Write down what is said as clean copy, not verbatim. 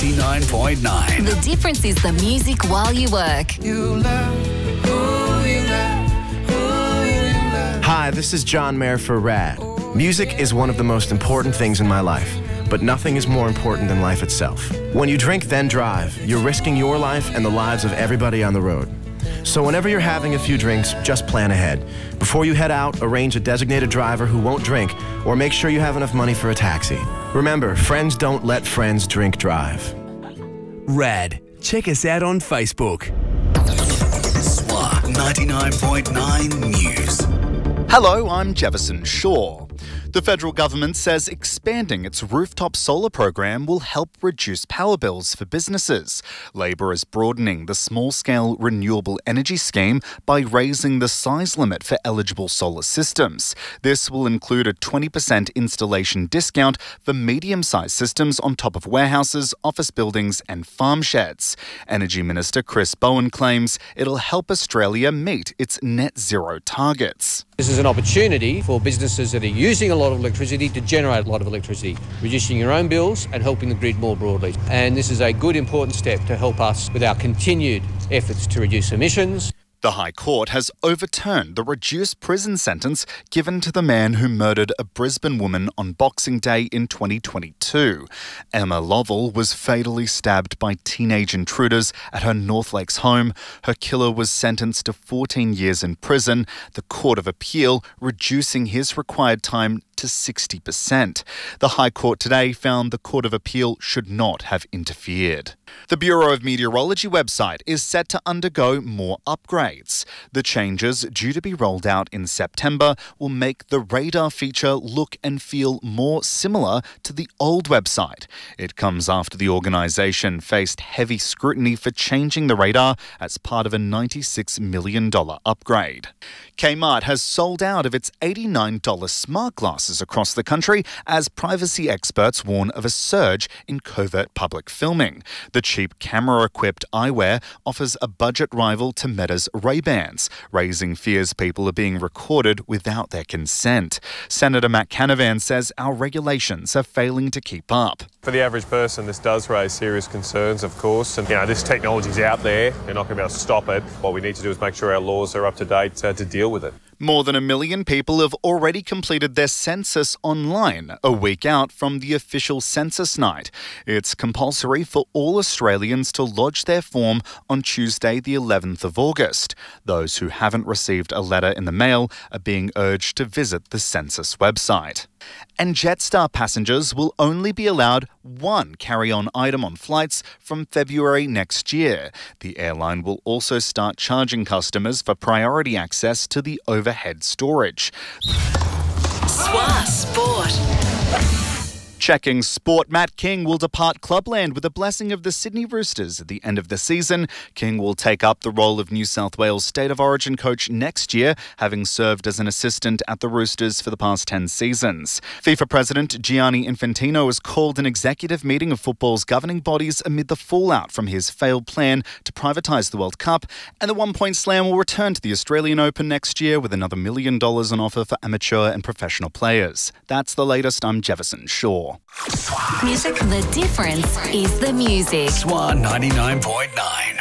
99.9. The difference is the music while you work. Hi, this is John Mayer for RAD. Music is one of the most important things in my life, but nothing is more important than life itself. When you drink, then drive, you're risking your life and the lives of everybody on the road. So whenever you're having a few drinks, just plan ahead. Before you head out, arrange a designated driver who won't drink, or make sure you have enough money for a taxi. Remember, friends don't let friends drink drive. RAD. Check us out on Facebook. SWA 99.9 News. Hello, I'm Jefferson Shaw. The federal government says expanding its rooftop solar program will help reduce power bills for businesses. Labor is broadening the small-scale renewable energy scheme by raising the size limit for eligible solar systems. This will include a 20% installation discount for medium-sized systems on top of warehouses, office buildings and farm sheds. Energy Minister Chris Bowen claims it'll help Australia meet its net zero targets. This is an opportunity for businesses that are using a lot of electricity to generate a lot of electricity, reducing your own bills and helping the grid more broadly. And this is a good, important step to help us with our continued efforts to reduce emissions. The High Court has overturned the reduced prison sentence given to the man who murdered a Brisbane woman on Boxing Day in 2022. Emma Lovell was fatally stabbed by teenage intruders at her North Lakes home. Her killer was sentenced to 14 years in prison, the Court of Appeal reducing his required time to 60%. The High Court today found the Court of Appeal should not have interfered. The Bureau of Meteorology website is set to undergo more upgrades. The changes, due to be rolled out in September, will make the radar feature look and feel more similar to the old website. It comes after the organisation faced heavy scrutiny for changing the radar as part of a $96 million upgrade. Kmart has sold out of its $89 smart glasses across the country as privacy experts warn of a surge in covert public filming. The cheap camera-equipped eyewear offers a budget rival to Meta's Ray-Bans, raising fears people are being recorded without their consent. Senator Matt Canavan says our regulations are failing to keep up. For the average person, this does raise serious concerns, of course. And, this technology's out there. They're not going to be able to stop it. What we need to do is make sure our laws are up to date to deal with it. More than 1 million people have already completed their census online, a week out from the official census night. It's compulsory for all Australians to lodge their form on Tuesday, the 11th of August. Those who haven't received a letter in the mail are being urged to visit the census website. And Jetstar passengers will only be allowed one carry-on item on flights from February next year. The airline will also start charging customers for priority access to the overhead storage. SWA Sport. Checking sport, Matt King will depart Clubland with the blessing of the Sydney Roosters at the end of the season. King will take up the role of New South Wales State of Origin coach next year, having served as an assistant at the Roosters for the past 10 seasons. FIFA President Gianni Infantino has called an executive meeting of football's governing bodies amid the fallout from his failed plan to privatise the World Cup, and the one-point slam will return to the Australian Open next year with another $1 million on offer for amateur and professional players. That's the latest. I'm Jefferson Shaw. Music. The difference is the music. SWA 99.9.